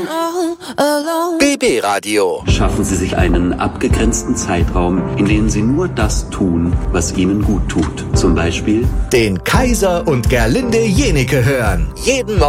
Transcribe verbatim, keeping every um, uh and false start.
B B Radio. Schaffen Sie sich einen abgegrenzten Zeitraum, in dem Sie nur das tun, was Ihnen gut tut. Zum Beispiel den Kaiser und Gerlinde Jenike hören. Jeden Morgen